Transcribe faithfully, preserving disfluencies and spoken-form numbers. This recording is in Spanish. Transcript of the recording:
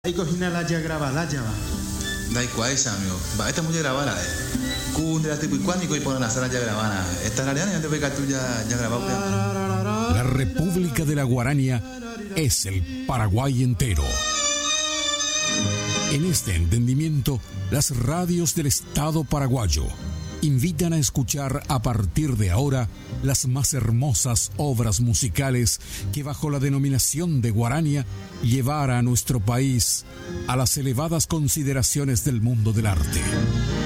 Iko hinala ya graba la ya va. Dai kwa esa amigo. Va esta mujer grabara. Kun de la tipo y cuándo y por la sala ya grabana. Esta la ya te ve que tú ya ya grabado. La República de la Guarania es el Paraguay entero. En este entendimiento, las radios del Estado paraguayo invitan a escuchar a partir de ahora las más hermosas obras musicales que bajo la denominación de Guarania llevara a nuestro país a las elevadas consideraciones del mundo del arte.